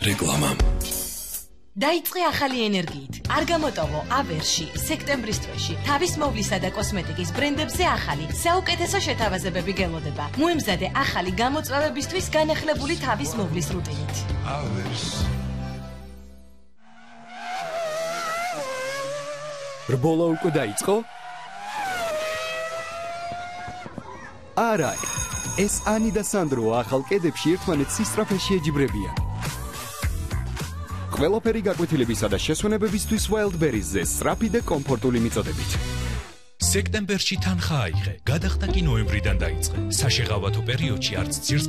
რეკლამა. დაიწყე ახალი ენერგიით. არ გამოტოვო ავერში, სექტემბრის თვეში თავის მოვლისა და კოსმეტიკის ბრენდებზე ახალი, საუკეთესო შეთავაზებები გელოდება. მოემზადე ახალი გამოწვევებისთვის განახლებული თავის მოვლის რუტინით. ავერს. რბოლა უკვე დაიწყო? არა, ეს ანი და სანდრო ახალ კედებში ერთმანეთს სისწრაფეში ეჯიბრებიან. ყველაფერი გაკვეთილებისა და შესვენებებისთვის Wildberries-ზე სწრაფი და კომფორტული მიწოდებით. სექტემბერში თანხა აიღე, გადახდა კი ნოემბრიდან დაიწყე. საშეღავათო პერიოდში არც ძირს